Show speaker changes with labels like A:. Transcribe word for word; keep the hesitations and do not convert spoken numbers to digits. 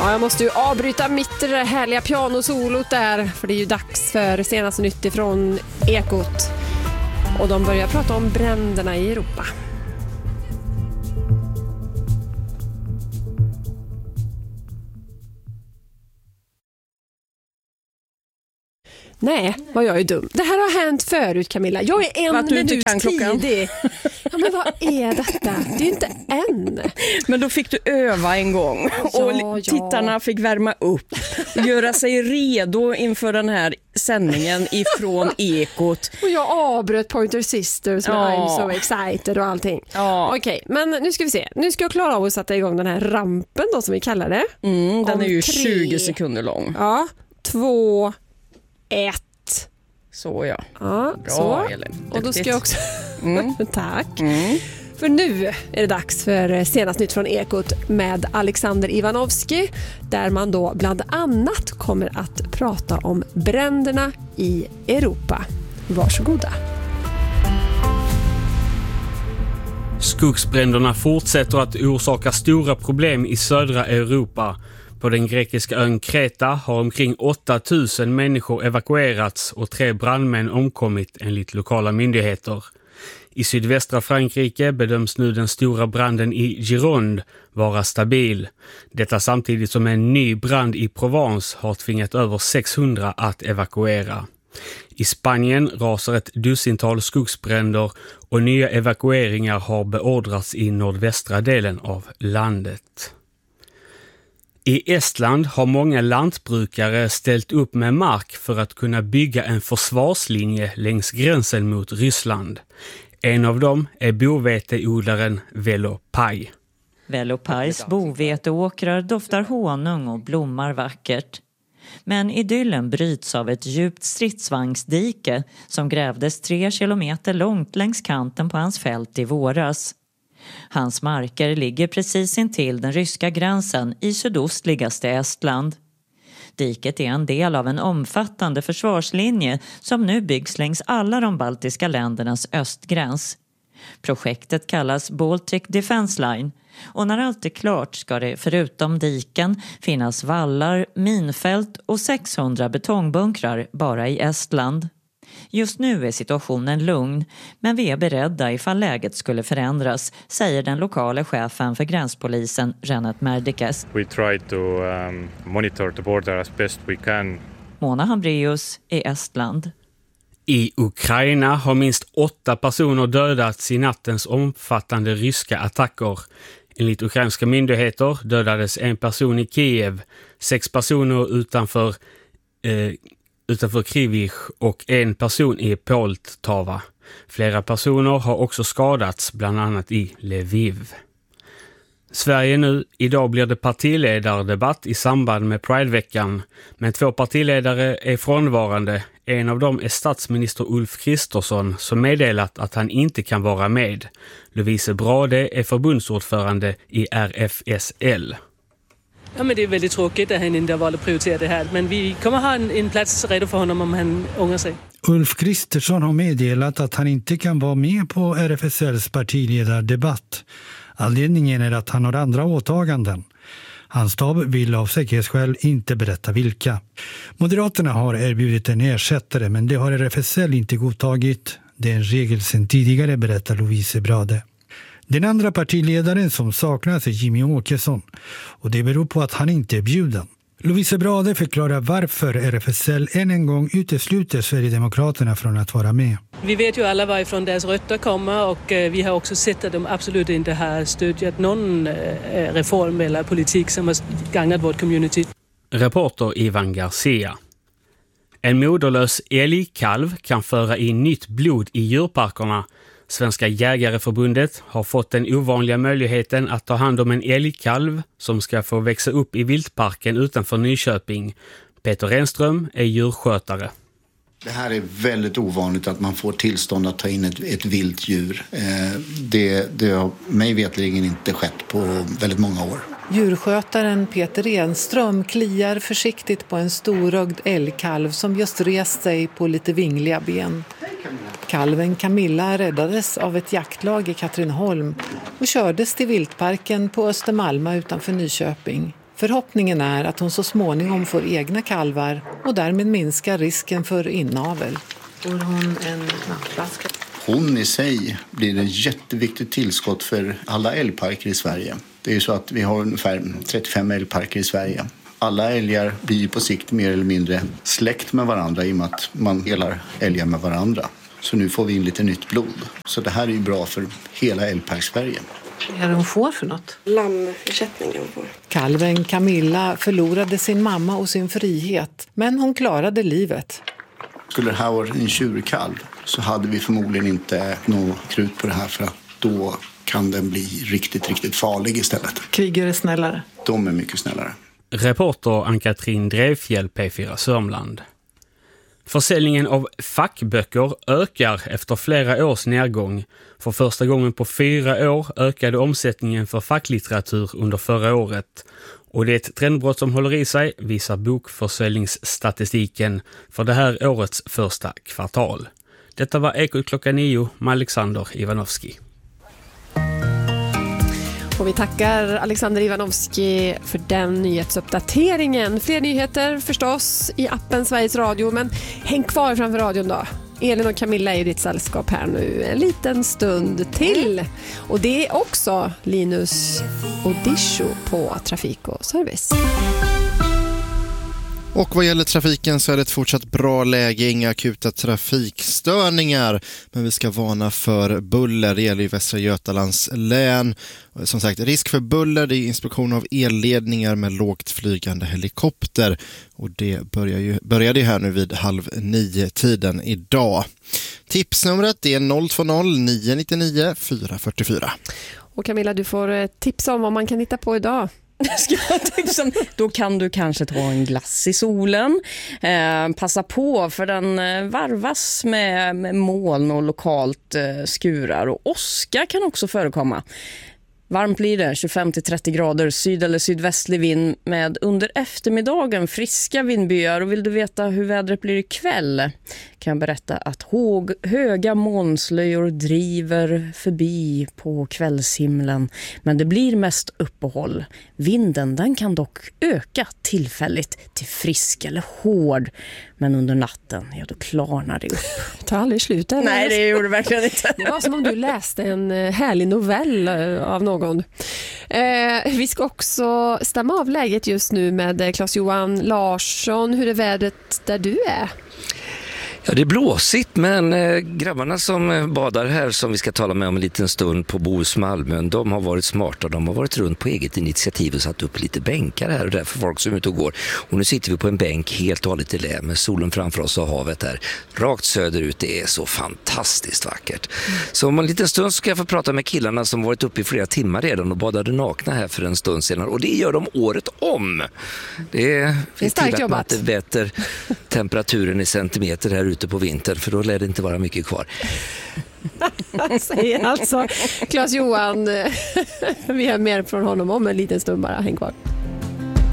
A: Ja, jag måste ju avbryta mitt i det härliga pianosolot där, för det är ju dags för senaste nytt ifrån Ekot. Och de börjar prata om bränderna i Europa. Nej, vad jag är dum. Det här har hänt förut, Camilla. Jag är en minut tidig. Ja, men vad är detta? Det är ju inte än.
B: Men då fick du öva en gång.
A: Ja,
B: och tittarna
A: ja.
B: fick värma upp. Och göra sig redo inför den här sändningen ifrån Ekot.
A: Och jag avbröt Pointer Sisters med
B: Ja.
A: I'm so excited och allting.
B: Ja.
A: Okej, men nu ska vi se. Nu ska jag klara av att sätta igång den här rampen då, som vi kallar det.
B: Mm, den
A: Om
B: är ju
A: tre.
B: tjugo sekunder lång.
A: Ja, två, ett.
B: Så ja.
A: Ja,
B: Bra,
A: så.
B: Elin.
A: Och då ska
B: Duktigt.
A: jag också...
B: Mm.
A: Tack.
B: Mm.
A: För nu är det dags för senast nytt från Ekot med Alexander Ivanovski, där man då bland annat kommer att prata om bränderna i Europa. Varsågoda.
C: Skogsbränderna fortsätter att orsaka stora problem i södra Europa. På den grekiska ön Kreta har omkring åtta tusen människor evakuerats och tre brandmän omkommit enligt lokala myndigheter. I sydvästra Frankrike bedöms nu den stora branden i Gironde vara stabil. Detta samtidigt som en ny brand i Provence har tvingat över sexhundra att evakuera. I Spanien rasar ett dussintal skogsbränder och nya evakueringar har beordrats i nordvästra delen av landet. I Estland har många lantbrukare ställt upp med mark för att kunna bygga en försvarslinje längs gränsen mot Ryssland. En av dem är boveteodlaren Velo Paj.
D: Velo Pajs boveteåkrar doftar honung och blommar vackert. Men idyllen bryts av ett djupt stridsvagnsdike som grävdes tre kilometer långt längs kanten på hans fält i våras. Hans marker ligger precis intill den ryska gränsen i sydostligaste Estland. Diket är en del av en omfattande försvarslinje som nu byggs längs alla de baltiska ländernas östgräns. Projektet kallas Baltic Defense Line och när allt är klart ska det förutom diken finnas vallar, minfält och sexhundra betongbunkrar bara i Estland. Just nu är situationen lugn, men vi är beredda ifall läget skulle förändras, säger den lokala chefen för gränspolisen Renat Merdikes.
E: We try to um, monitor the border as best we can.
D: Mona Hambrius i Estland.
C: I Ukraina har minst åtta personer dödats i nattens omfattande ryska attacker. Enligt ukrainska myndigheter dödades en person i Kiev, sex personer utanför eh, utanför Krivich och en person i Poltava. Flera personer har också skadats, bland annat i Lviv. Sverige nu, idag blir det partiledardebatt i samband med Prideveckan, men två partiledare är frånvarande. En av dem är statsminister Ulf Kristersson som meddelat att han inte kan vara med. Lovise Brade är förbundsordförande i R F S L.
F: Ja, men det är väldigt tråkigt att han inte har valt att prioritera det här. Men vi kommer ha en, en plats redo för honom om han ångrar sig.
G: Ulf Kristersson har meddelat att han inte kan vara med på R F S L:s partiledardebatt. Anledningen är att han har andra åtaganden. Hans stab vill av säkerhetsskäl inte berätta vilka. Moderaterna har erbjudit en ersättare, men det har R F S L inte godtagit. Det är en regel sedan tidigare, berättar Lovise Brade. Den andra partiledaren som saknas är Jimmy Åkesson och det beror på att han inte är bjuden. Lovise Brade förklarar varför R F S L än en gång utesluter Sverigedemokraterna från att vara med.
F: Vi vet ju alla varifrån deras rötter kommer och vi har också sett att de absolut inte har stödjat någon reform eller politik som har gagnat vårt community.
C: Reporter Ivan Garcia. En moderlös älgkalv kan föra in nytt blod i djurparkerna. Svenska jägareförbundet har fått den ovanliga möjligheten att ta hand om en älgkalv som ska få växa upp i viltparken utanför Nyköping. Peter Renström är djurskötare.
H: Det här är väldigt ovanligt att man får tillstånd att ta in ett, ett vilt djur. Eh, det, det har mig vetligen inte skett på väldigt många år.
I: Djurskötaren Peter Renström kliar försiktigt på en storögd älgkalv som just rest sig på lite vingliga ben. Kalven Camilla räddades av ett jaktlag i Katrineholm och kördes till viltparken på Östermalma utanför Nyköping. Förhoppningen är att hon så småningom får egna kalvar och därmed minskar risken för inavel. Får hon en nattflaska?
H: Hon i sig blir ett jätteviktigt tillskott för alla älgparker i Sverige. Det är ju så att vi har ungefär trettiofem älgparker i Sverige. Alla älgar blir på sikt mer eller mindre släkt med varandra i och med att man delar älgar med varandra. Så nu får vi in lite nytt blod. Så det här är ju bra för hela älgpark-Sverige.
I: Vad är det hon får för något?
A: Lammersättning hon får.
I: Kalven Camilla förlorade sin mamma och sin frihet, men hon klarade livet.
H: Skulle det här vara en tjurkalv så hade vi förmodligen inte något krut på det här, för att då kan den bli riktigt, riktigt farlig istället.
I: Kriger är snällare.
H: De är mycket snällare.
C: Reporter Ann-Katrin Drevfjäll, P fyra Sörmland. Försäljningen av fackböcker ökar efter flera års nedgång. För första gången på fyra år ökade omsättningen för facklitteratur under förra året. Och det är ett trendbrott som håller i sig, visar bokförsäljningsstatistiken för det här årets första kvartal. Detta var Ekot klockan nio med Alexander Ivanovski.
A: Och vi tackar Alexander Ivanovski för den nyhetsuppdateringen. Fler nyheter förstås i appen Sveriges Radio, men häng kvar framför radion då. Elin och Camilla är i ditt sällskap här nu en liten stund till. Och det är också Linus och Disho på Trafik och Service.
J: Och vad gäller trafiken så är det ett fortsatt bra läge, inga akuta trafikstörningar. Men vi ska varna för buller, det gäller i Västra Götalands län. Som sagt, risk för buller, det är inspektion av elledningar med lågt flygande helikopter. Och det börjar ju, började ju här nu vid halv nio tiden idag. Tipsnumret är noll två noll nio nio nio fyra fyra fyra.
A: Och Camilla, du får tipsa om vad man kan hitta på idag.
B: Då kan du kanske ta en glass i solen, eh, passa på för den eh, varvas med, med moln och lokalt eh, skurar, och åska kan också förekomma. Varmt blir det, tjugofem till trettio grader, syd- eller sydvästlig vind med under eftermiddagen friska vindbyar. Och vill du veta hur vädret blir ikväll kan jag berätta att håg, höga molnslöjor driver förbi på kvällshimlen. Men det blir mest uppehåll. Vinden den kan dock öka tillfälligt till frisk eller hård. Men under natten, ja då klarnar det upp.
A: Det tar aldrig slut. Eller?
B: Nej, det gjorde det verkligen inte.
A: Det var som om du läste en härlig novell av någon. Eh, vi ska också stämma av läget just nu med Claes-Johan Larsson. Hur är vädret där du är?
K: Ja, det är blåsigt, men eh, grabbarna som badar här, som vi ska tala med om en liten stund på Bohusmalmön, de har varit smarta. De har varit runt på eget initiativ och satt upp lite bänkar här och där för folk som är ute och går. Och nu sitter vi på en bänk helt och hållet i lä med solen framför oss och havet här. Rakt söderut, det är så fantastiskt vackert. Mm. Så om en liten stund ska jag få prata med killarna som varit uppe i flera timmar redan och badade nakna här för en stund sedan. Och det gör de året om. Det är,
A: det är starkt jobbat.
K: Det bättre temperaturen i centimeter här ute på vintern, för då lär det inte vara mycket kvar.
A: Säger alltså Claes-Johan. Vi har mer från honom om en liten stund bara. Häng kvar.